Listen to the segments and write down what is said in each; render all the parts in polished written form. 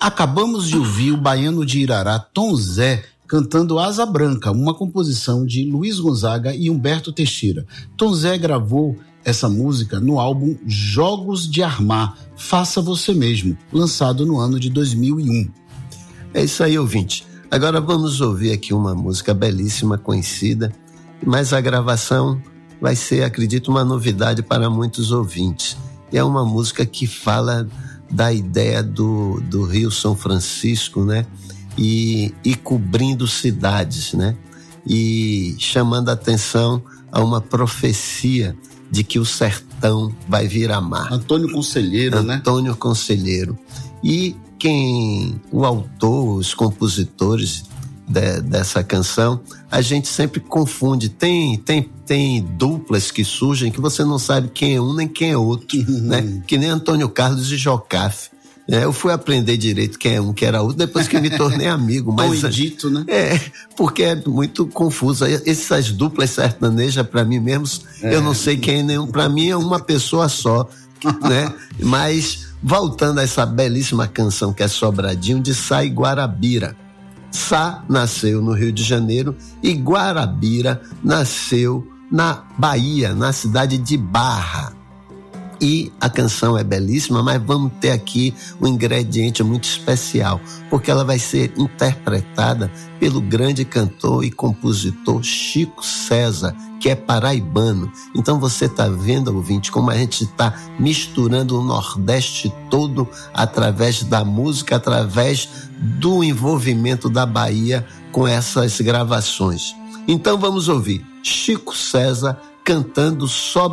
Acabamos de ouvir o baiano de Irará, Tom Zé, cantando Asa Branca, uma composição de Luiz Gonzaga e Humberto Teixeira. Tom Zé gravou essa música no álbum Jogos de Armar, Faça Você Mesmo, lançado no ano de 2001. É isso aí, ouvinte. Agora vamos ouvir aqui uma música belíssima, conhecida, mas a gravação vai ser, acredito, uma novidade para muitos ouvintes. É uma música que fala da ideia do Rio São Francisco, né? E cobrindo cidades, né? E chamando a atenção a uma profecia de que o sertão vai virar mar. Antônio Conselheiro, né? Antônio Conselheiro. E o autor, os compositores dessa canção, a gente sempre confunde. Tem duplas que surgem que você não sabe quem é um nem quem é outro, né? Que nem Antônio Carlos e Jocafe. Eu fui aprender direito quem é um, que era outro, depois que me tornei amigo. Mas dito, né? Porque é muito confuso. Essas duplas sertanejas, para mim mesmo, eu não sei quem é nenhum. Para mim é uma pessoa só, né? Mas, voltando a essa belíssima canção que é Sobradinho, de Sá e Guarabira. Sá nasceu no Rio de Janeiro e Guarabira nasceu na Bahia, na cidade de Barra. E a canção é belíssima, mas vamos ter aqui um ingrediente muito especial, porque ela vai ser interpretada pelo grande cantor e compositor Chico César, que é paraibano. Então você está vendo, ouvinte, como a gente está misturando o Nordeste todo através da música, através do envolvimento da Bahia com essas gravações. Então vamos ouvir Chico César cantando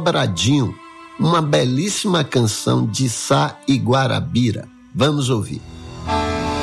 Sobradinho, uma belíssima canção de Sá e Guarabira. Vamos ouvir.